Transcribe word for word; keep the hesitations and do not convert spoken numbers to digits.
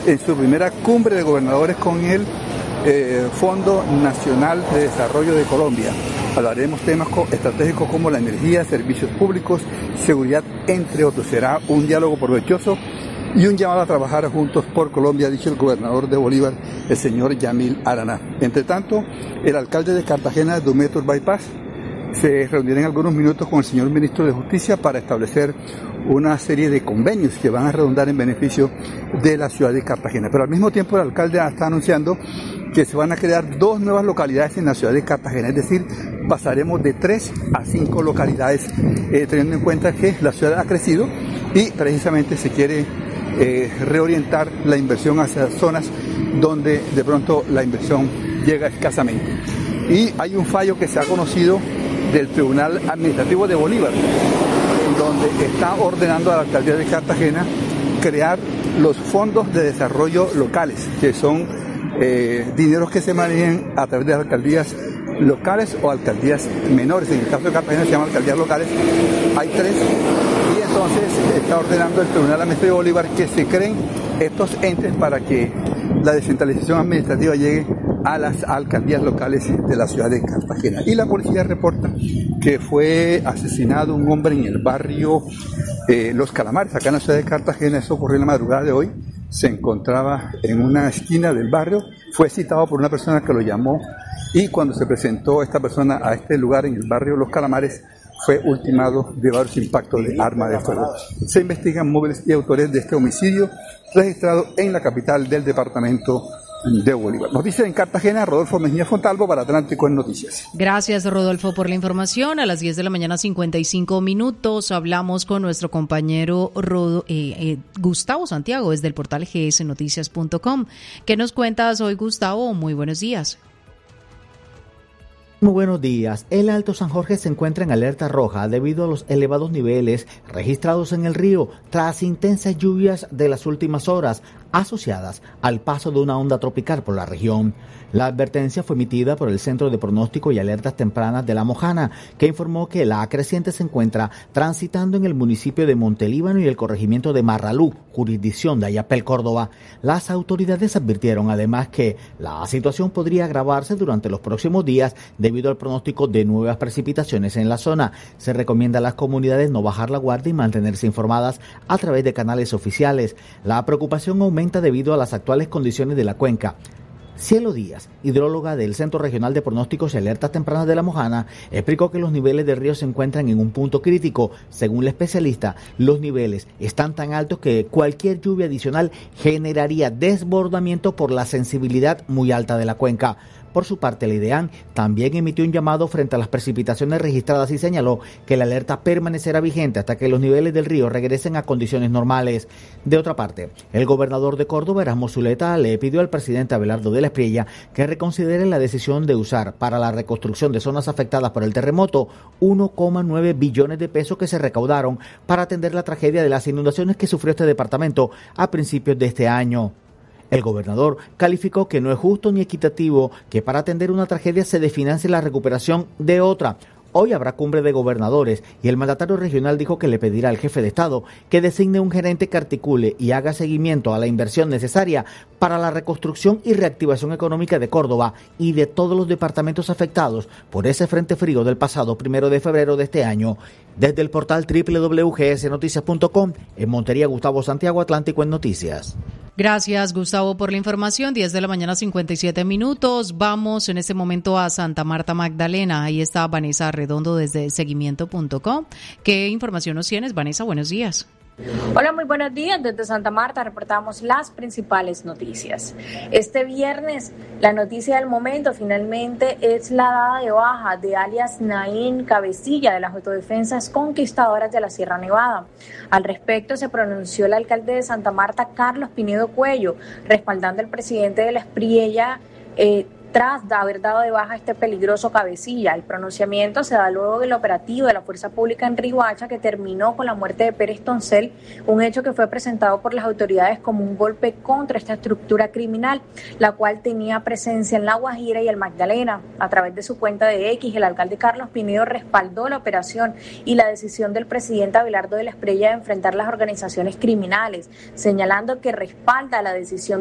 En su primera cumbre de gobernadores con el eh, Fondo Nacional de Desarrollo de Colombia. Hablaremos temas estratégicos como la energía, servicios públicos, seguridad, entre otros. Será un diálogo provechoso y un llamado a trabajar juntos por Colombia, ha dicho el gobernador de Bolívar, el señor Yamil Araná. Entre tanto, el alcalde de Cartagena, Dumeto Bypass, se reunirá en algunos minutos con el señor ministro de Justicia para establecer una serie de convenios que van a redundar en beneficio de la ciudad de Cartagena. Pero al mismo tiempo el alcalde está anunciando que se van a crear dos nuevas localidades en la ciudad de Cartagena, es decir, pasaremos de tres a cinco localidades, eh, teniendo en cuenta que la ciudad ha crecido y precisamente se quiere eh, reorientar la inversión hacia zonas donde de pronto la inversión llega escasamente. Y hay un fallo que se ha conocido del Tribunal Administrativo de Bolívar, donde está ordenando a la alcaldía de Cartagena crear los fondos de desarrollo locales, que son eh, dineros que se manejan a través de las alcaldías locales o alcaldías menores. En el caso de Cartagena se llaman alcaldías locales, hay tres, y entonces está ordenando el Tribunal Administrativo de Bolívar que se creen estos entes para que la descentralización administrativa llegue a las alcaldías locales de la ciudad de Cartagena. Y la policía reporta que fue asesinado un hombre en el barrio eh, Los Calamares, acá en la ciudad de Cartagena. Eso ocurrió en la madrugada de hoy. Se encontraba en una esquina del barrio, fue citado por una persona que lo llamó, y cuando se presentó esta persona a este lugar en el barrio Los Calamares, fue ultimado de varios impactos de arma de fuego. Se investigan móviles y autores de este homicidio registrado en la capital del departamento de Bolívar. Noticias en Cartagena, Rodolfo Mejía Fontalvo para Atlántico en Noticias. Gracias, Rodolfo, por la información. A las diez de la mañana, cincuenta y cinco minutos, hablamos con nuestro compañero Rodo, eh, eh, Gustavo Santiago desde el portal G S Noticias punto com. ¿Qué nos cuentas hoy, Gustavo? Muy buenos días. Muy buenos días. El Alto San Jorge se encuentra en alerta roja debido a los elevados niveles registrados en el río tras intensas lluvias de las últimas horas asociadas al paso de una onda tropical por la región. La advertencia fue emitida por el Centro de Pronóstico y Alertas Tempranas de La Mojana, que informó que la creciente se encuentra transitando en el municipio de Montelíbano y el corregimiento de Marralú, jurisdicción de Ayapel, Córdoba. Las autoridades advirtieron además que la situación podría agravarse durante los próximos días debido al pronóstico de nuevas precipitaciones en la zona. Se recomienda a las comunidades no bajar la guardia y mantenerse informadas a través de canales oficiales. La preocupación aumenta debido a las actuales condiciones de la cuenca. Cielo Díaz, hidróloga del Centro Regional de Pronósticos y Alertas Tempranas de La Mojana, explicó que los niveles de río se encuentran en un punto crítico. Según la especialista, los niveles están tan altos que cualquier lluvia adicional generaría desbordamiento por la sensibilidad muy alta de la cuenca. Por su parte, el IDEAN también emitió un llamado frente a las precipitaciones registradas y señaló que la alerta permanecerá vigente hasta que los niveles del río regresen a condiciones normales. De otra parte, el gobernador de Córdoba, Erasmo Zuleta, le pidió al presidente Abelardo de la Espriella que reconsidere la decisión de usar para la reconstrucción de zonas afectadas por el terremoto uno coma nueve billones de pesos que se recaudaron para atender la tragedia de las inundaciones que sufrió este departamento a principios de este año. El gobernador calificó que no es justo ni equitativo que para atender una tragedia se desfinancie la recuperación de otra. Hoy habrá cumbre de gobernadores y el mandatario regional dijo que le pedirá al jefe de Estado que designe un gerente que articule y haga seguimiento a la inversión necesaria para la reconstrucción y reactivación económica de Córdoba y de todos los departamentos afectados por ese frente frío del pasado primero de febrero de este año. Desde el portal doble u doble u doble u punto g s noticias punto com, en Montería, Gustavo Santiago, Atlántico en Noticias. Gracias, Gustavo, por la información. diez de la mañana, cincuenta y siete minutos. Vamos en este momento a Santa Marta Magdalena. Ahí está Vanessa Redondo desde seguimiento punto com. ¿Qué información nos tienes, Vanessa? Buenos días. Hola, muy buenos días. Desde Santa Marta reportamos las principales noticias. Este viernes, la noticia del momento finalmente es la dada de baja de alias Naín Cabecilla de las Autodefensas Conquistadoras de la Sierra Nevada. Al respecto se pronunció el alcalde de Santa Marta, Carlos Pinedo Cuello, respaldando al presidente de la Espriella, eh, tras haber dado de baja a este peligroso cabecilla. El pronunciamiento se da luego del operativo de la Fuerza Pública en Riohacha que terminó con la muerte de Pérez Toncel, un hecho que fue presentado por las autoridades como un golpe contra esta estructura criminal, la cual tenía presencia en La Guajira y el Magdalena. A través de su cuenta de X, el alcalde Carlos Pinedo respaldó la operación y la decisión del presidente Abelardo de la Espriella de enfrentar las organizaciones criminales, señalando que respalda la decisión